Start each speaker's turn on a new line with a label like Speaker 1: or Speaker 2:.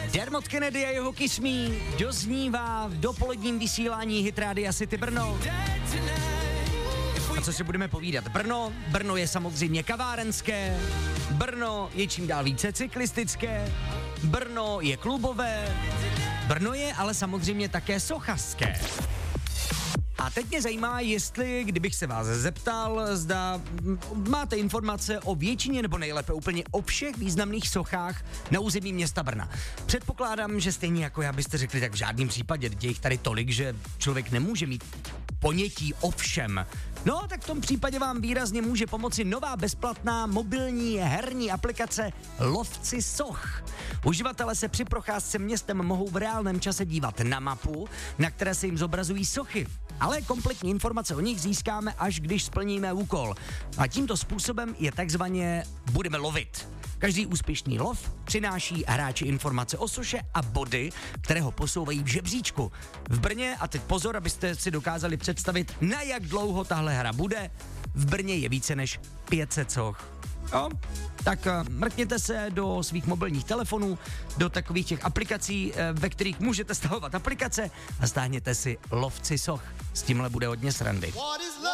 Speaker 1: Dermot Kennedy a jeho Kiss Me doznívá v dopoledním vysílání Hit Rádia City Brno. A co si budeme povídat? Brno je samozřejmě kavárenské, Brno je čím dál více cyklistické, Brno je klubové, Brno je ale samozřejmě také sochařské. A teď mě zajímá, jestli, kdybych se vás zeptal, zda máte informace o většině nebo nejlépe úplně o všech významných sochách na území města Brna. Předpokládám, že stejně jako já byste řekli, tak v žádném případě, je jich tady tolik, že člověk nemůže mít ponětí o všem. No, tak v tom případě vám výrazně může pomoci nová bezplatná mobilní herní aplikace Lovci soch. Uživatelé se při procházce městem mohou v reálném čase dívat na mapu, na které se jim zobrazují sochy. Ale kompletní informace o nich získáme, až když splníme úkol. A tímto způsobem je takzvaně budeme lovit. Každý úspěšný lov přináší hráči informace o soše a body, které ho posouvají v žebříčku. V Brně, a teď pozor, abyste si dokázali představit, na jak dlouho tahle hra bude, v Brně je více než 500 soch. Jo, tak mrkněte se do svých mobilních telefonů, do takových těch aplikací, ve kterých můžete stahovat aplikace a stáhněte si Lovci soch. S tímhle bude hodně srandy.